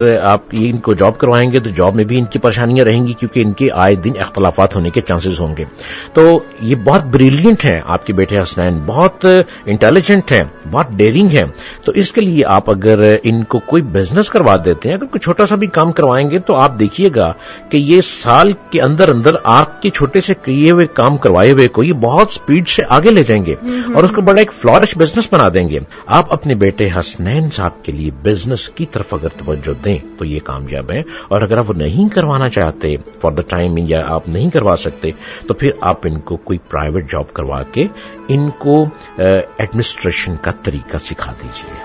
آپ ان کو جاب کروائیں گے تو جاب میں بھی ان کی پریشانیاں رہیں گی کیونکہ ان کے آئے دن اختلافات ہونے کے چانسز ہوں گے. تو یہ بہت بریلینٹ ہیں آپ کے بیٹے حسنین, بہت انٹیلیجنٹ ہیں, بہت ڈیرنگ ہیں. تو اس کے لیے آپ اگر ان کو کوئی بزنس کروا دیتے ہیں, اگر کوئی چھوٹا سا بھی کام کروائیں گے تو آپ دیکھیے گا کہ یہ سال کے اندر اندر آپ کے چھوٹے سے کیے ہوئے کام کروائے ہوئے کو یہ بہت سپیڈ سے آگے لے جائیں گے اور اس کو بڑا ایک فلورش بزنس بنا دیں گے. آپ اپنے بیٹے حسنین صاحب کے لیے بزنس کی طرف اگر توجہ دیں تو یہ کامیاب ہیں, اور اگر آپ وہ نہیں کروانا چاہتے فار دا ٹائم یا آپ نہیں کروا سکتے تو پھر آپ ان کو کوئی پرائیویٹ جاب کروا کے ان کو ایڈمنسٹریشن کا طریقہ سکھا دیجیے.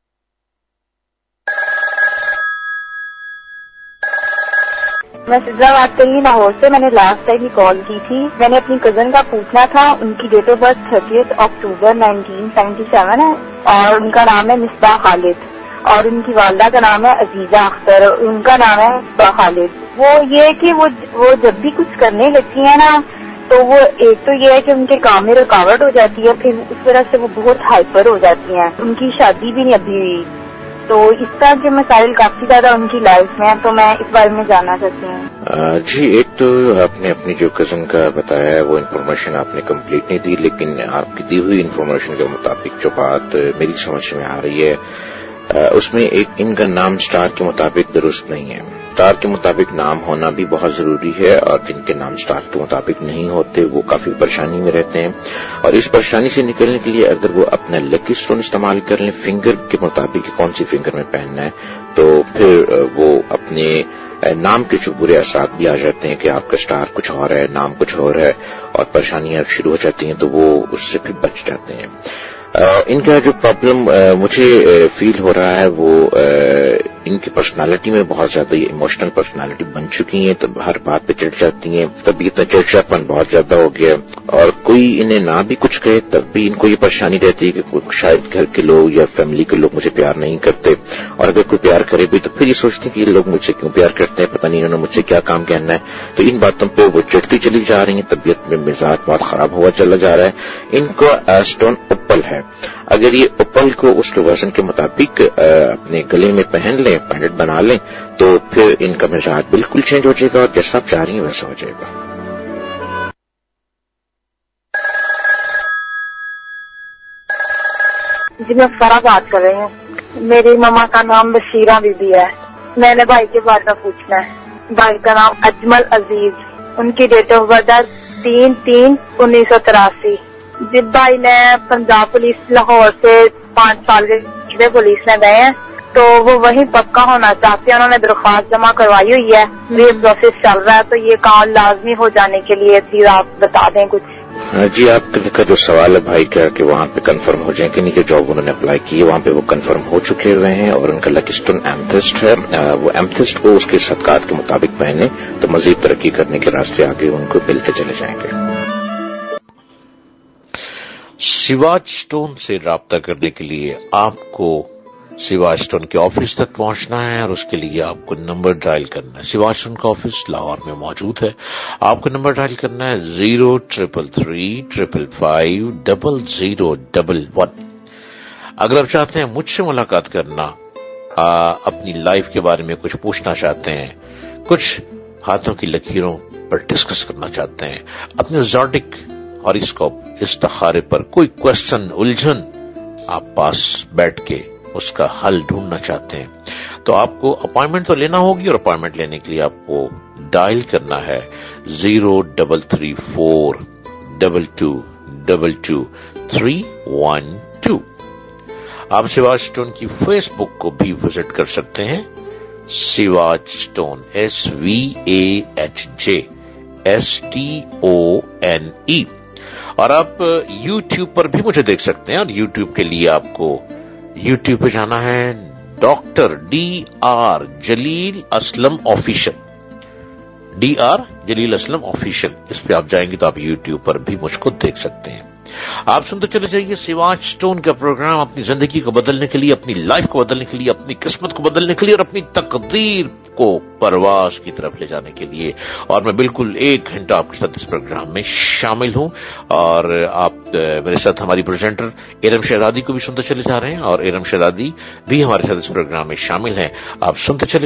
میں سدرا بات کر رہی ہوں لاہور سے. میں نے لاسٹ ٹائم ہی کال کی تھی. میں نے اپنی کزن کا پوچھنا تھا. ان کی ڈیٹ آف برتھ 30 اکتوبر 1977 ہے اور ان کا نام ہے مصباح خالد, اور ان کی والدہ کا نام ہے عزیزہ اختر, ان کا نام ہے مصباح خالد. وہ یہ ہے کہ وہ جب بھی کچھ کرنے لگتی ہیں نا تو وہ ایک تو یہ ہے کہ ان کے کام میں رکاوٹ ہو جاتی ہے, پھر اس وجہ سے وہ بہت ہائپر ہو جاتی ہیں. ان کی شادی بھی نہیں ابھی ہوئی, تو اس طرح کے مسائل کافی زیادہ ان کی لائف میں ہیں, تو میں اس بارے میں جاننا چاہتی ہوں. جی, ایک تو آپ نے اپنی جو کزن کا بتایا ہے وہ انفارمیشن آپ نے کمپلیٹ نہیں دی, لیکن آپ کی دی ہوئی انفارمیشن کے مطابق جو بات میری سمجھ میں آ رہی ہے اس میں ایک ان کا نام سٹار کے مطابق درست نہیں ہے. سٹار کے مطابق نام ہونا بھی بہت ضروری ہے, اور جن کے نام سٹار کے مطابق نہیں ہوتے وہ کافی پریشانی میں رہتے ہیں. اور اس پریشانی سے نکلنے کے لیے اگر وہ اپنا لکی اسٹون استعمال کر لیں فنگر کے مطابق کہ کون سی فنگر میں پہننا ہے, تو پھر وہ اپنے نام کے جو برے اثرات بھی آ جاتے ہیں کہ آپ کا سٹار کچھ اور ہے, نام کچھ اور ہے, اور پریشانیاں شروع ہو جاتی ہیں, تو وہ اس سے پھر بچ جاتے ہیں. ان کا جو پرابلم مجھے فیل ہو رہا ہے وہ ان کی پرسنالٹی میں بہت زیادہ ایموشنل پرسنالٹی بن چکی ہیں, تو ہر بات پہ چڑھ جاتی ہیں. طبیعت چڑچڑاپن بہت زیادہ ہو گیا, اور کوئی انہیں نہ بھی کچھ کہے تب بھی ان کو یہ پریشانی رہتی ہے کہ شاید گھر کے لوگ یا فیملی کے لوگ مجھے پیار نہیں کرتے, اور اگر کوئی پیار کرے بھی تو پھر یہ سوچتے ہیں کہ یہ لوگ مجھ سے کیوں پیار کرتے ہیں, پتہ نہیں انہوں نے مجھ سے کیا کام کہنا ہے. تو ان باتوں پہ وہ چڑھتی چلی جا رہی ہیں, طبیعت میں مزاج بہت خراب ہوا چلا جا رہا ہے. ان کو اسٹون اوپل ہے, اگر یہ اوپل کو اس کے وزن کے مطابق اپنے گلے میں پہن لیں, پینڈنٹ بنا لیں, تو پھر ان کا مزاج بالکل چینج ہو جائے گا, اور جیسا آپ چاہ رہی ہیں ویسا ہو جائے گا. جی, میں فرا بات کر رہی ہوں. میری ماما کا نام بشیرہ بی بی ہے. میں نے بھائی کے بارے میں پوچھنا ہے. بھائی کا نام اجمل عزیز, ان کی ڈیٹ آف برتھ 3/3/1983. جب بھائی نے پنجاب پولیس لاہور سے 5 سال کے پولیس میں گئے ہیں, تو وہ وہیں پکا ہونا چاہتے ہیں. انہوں نے درخواست جمع کروائی ہوئی ہے, یہ پروسیس چل رہا ہے, تو یہ کام لازمی ہو جانے کے لیے پلیز آپ بتا دیں کچھ. جی, آپ کا جو سوال ہے بھائی کا کہ وہاں پہ کنفرم ہو جائیں کہ نہیں, جو جاب انہوں نے اپلائی کی ہے وہاں پہ وہ کنفرم ہو چکے ہوئے ہیں, اور ان کا لکی اسٹون ایمتھسٹ ہے. وہ ایمتھسٹ کو اس کے صدقات کے مطابق پہنے تو مزید ترقی کرنے کے راستے آگے ان کو ملتے چلے جائیں گے. سواج اسٹون سے رابطہ کرنے کے لیے آپ کو سواج اسٹون کے آفس تک پہنچنا ہے, اور اس کے لیے آپ کو نمبر ڈائل کرنا ہے. سواج اسٹون کا آفس لاہور میں موجود ہے. آپ کو نمبر ڈائل کرنا ہے 03335500011. اگر آپ چاہتے ہیں مجھ سے ملاقات کرنا, اپنی لائف کے بارے میں کچھ پوچھنا چاہتے ہیں, کچھ ہاتھوں کی لکیروں پر ڈسکس کرنا چاہتے ہیں, اپنے زوڈک ہاروسکوپ استخارے پر کوئی کوشچن الجھن آپ پاس بیٹھ کے اس کا حل ڈھونڈنا چاہتے ہیں, تو آپ کو اپائنٹمنٹ تو لینا ہوگی, اور اپائنٹمنٹ لینے کے لیے آپ کو ڈائل کرنا ہے 03342222312. آپ سواج اسٹون کی فیس بک کو بھی وزٹ کر سکتے ہیں, سواج اسٹون SVAHJSTONE. اور آپ یوٹیوب پر بھی مجھے دیکھ سکتے ہیں, اور یوٹیوب کے لیے آپ کو یوٹیوب پہ جانا ہے ڈاکٹر DR جلیل اسلم آفیشل, DR جلیل اسلم آفیشل. اس پہ آپ جائیں گے تو آپ یوٹیوب پر بھی مجھ کو دیکھ سکتے ہیں. آپ سنتے چلے جائیے سواج اسٹون کا پروگرام, اپنی زندگی کو بدلنے کے لیے, اپنی لائف کو بدلنے کے لیے, اپنی قسمت کو بدلنے کے لیے, اور اپنی تقدیر کو پرواز کی طرف لے جانے کے لیے. اور میں بالکل 1 گھنٹہ آپ کے ساتھ اس پروگرام میں شامل ہوں, اور آپ میرے ساتھ ہماری پریزنٹر ارم شہزادی کو بھی سنتے چلے جا رہے ہیں, اور ارم شہزادی بھی ہمارے ساتھ اس پروگرام میں شامل ہیں. آپ سنتے چلے